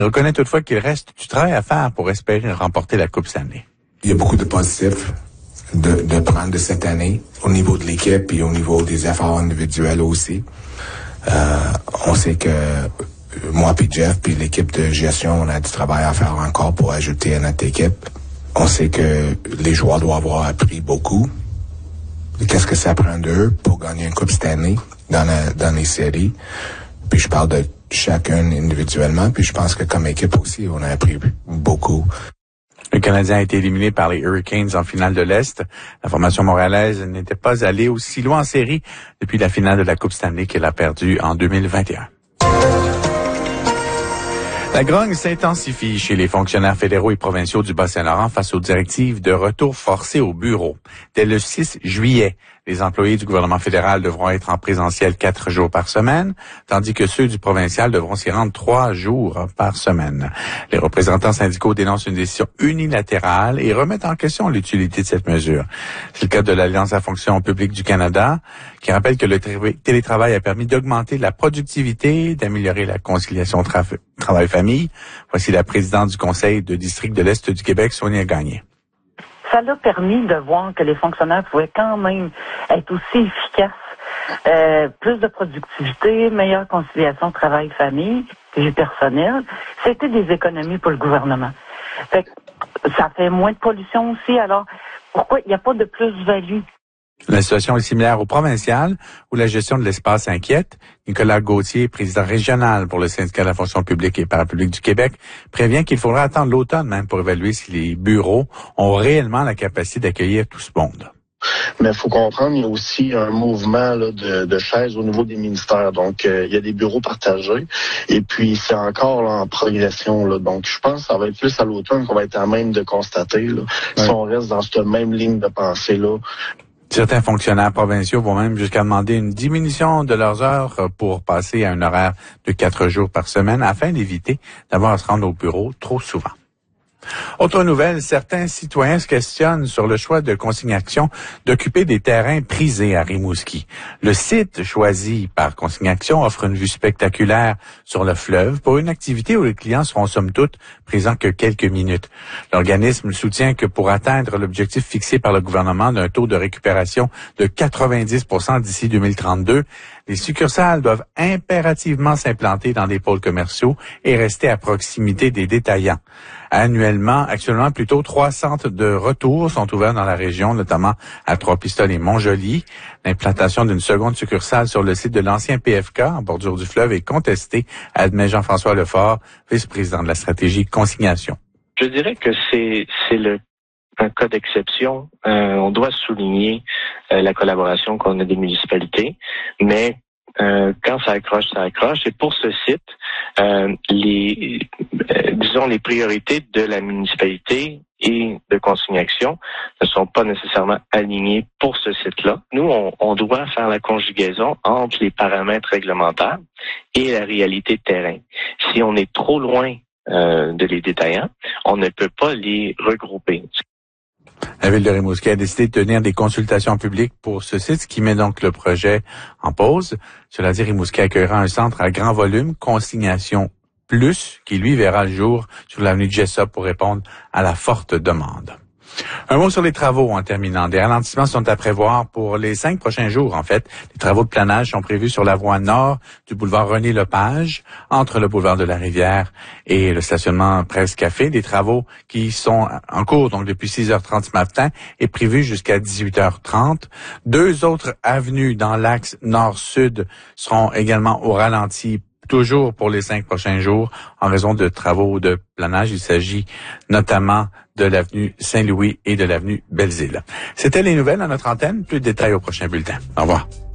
Il reconnaît toutefois qu'il reste du travail à faire pour espérer remporter la Coupe Stanley. Il y a beaucoup de positifs de prendre de cette année au niveau de l'équipe et au niveau des efforts individuels aussi. On sait que moi puis Jeff puis l'équipe de gestion, on a du travail à faire encore pour ajouter à notre équipe. On sait que les joueurs doivent avoir appris beaucoup. Qu'est-ce que ça prend d'eux pour gagner une Coupe Stanley dans les séries. Puis je parle de chacun individuellement, puis je pense que comme équipe aussi, on a appris beaucoup. Le Canadien a été éliminé par les Hurricanes en finale de l'Est. La formation montréalaise n'était pas allée aussi loin en série depuis la finale de la Coupe Stanley qu'elle a perdue en 2021. La grogne s'intensifie chez les fonctionnaires fédéraux et provinciaux du Bas-Saint-Laurent face aux directives de retour forcé au bureau. Dès le 6 juillet, les employés du gouvernement fédéral devront être en présentiel 4 jours par semaine, tandis que ceux du provincial devront s'y rendre 3 jours par semaine. Les représentants syndicaux dénoncent une décision unilatérale et remettent en question l'utilité de cette mesure. C'est le cas de l'Alliance à la fonction publique du Canada, qui rappelle que le télétravail a permis d'augmenter la productivité, d'améliorer la conciliation travail-famille. Voici la présidente du Conseil de district de l'Est du Québec, Sonia Gagné. Ça l'a permis de voir que les fonctionnaires pouvaient quand même être aussi efficaces, plus de productivité, meilleure conciliation travail-famille, vie personnelle. C'était des économies pour le gouvernement. Fait que ça fait moins de pollution aussi. Alors, pourquoi il n'y a pas de plus-value? La situation est similaire au provincial, où la gestion de l'espace inquiète. Nicolas Gauthier, président régional pour le syndicat de la fonction publique et parapublique du Québec, prévient qu'il faudra attendre l'automne même pour évaluer si les bureaux ont réellement la capacité d'accueillir tout ce monde. Mais il faut comprendre, il y a aussi un mouvement là, de chaises au niveau des ministères. Donc, il y a des bureaux partagés. Et puis, c'est encore là, en progression. Là. Donc, je pense que ça va être plus à l'automne qu'on va être à même de constater là, si on reste dans cette même ligne de pensée-là. Certains fonctionnaires provinciaux vont même jusqu'à demander une diminution de leurs heures pour passer à un horaire de 4 jours par semaine afin d'éviter d'avoir à se rendre au bureau trop souvent. Autre nouvelle, certains citoyens se questionnent sur le choix de Consigne Action d'occuper des terrains prisés à Rimouski. Le site choisi par Consigne Action offre une vue spectaculaire sur le fleuve pour une activité où les clients seront somme toute présents que quelques minutes. L'organisme soutient que pour atteindre l'objectif fixé par le gouvernement d'un taux de récupération de 90% d'ici 2032, les succursales doivent impérativement s'implanter dans des pôles commerciaux et rester à proximité des détaillants. Actuellement, plutôt 3 centres de retour sont ouverts dans la région, notamment à Trois-Pistoles et Montjoly. L'implantation d'une seconde succursale sur le site de l'ancien PFK, en bordure du fleuve, est contestée, admet Jean-François Lefort, vice-président de la stratégie Consignation. Je dirais que c'est un cas d'exception. On doit souligner la collaboration qu'on a des municipalités, mais quand ça accroche, ça accroche. Et pour ce site, les priorités de la municipalité et de Consigne Action ne sont pas nécessairement alignées pour ce site-là. Nous, on doit faire la conjugaison entre les paramètres réglementaires et la réalité de terrain. Si on est trop loin de les détaillants, on ne peut pas les regrouper. La ville de Rimouski a décidé de tenir des consultations publiques pour ce site, ce qui met donc le projet en pause. Cela dit, Rimouski accueillera un centre à grand volume, Consignation Plus, qui lui verra le jour sur l'avenue de Jessop pour répondre à la forte demande. Un mot sur les travaux en terminant. Des ralentissements sont à prévoir pour les 5 prochains jours, en fait. Les travaux de planage sont prévus sur la voie nord du boulevard René-Lepage, entre le boulevard de la Rivière et le stationnement Presse Café. Des travaux qui sont en cours, donc depuis 6h30 ce matin, et prévus jusqu'à 18h30. 2 autres avenues dans l'axe nord-sud seront également au ralenti, toujours pour les 5 prochains jours, en raison de travaux de planage. Il s'agit notamment de l'avenue Saint-Louis et de l'avenue Belzile. C'était les nouvelles à notre antenne. Plus de détails au prochain bulletin. Au revoir.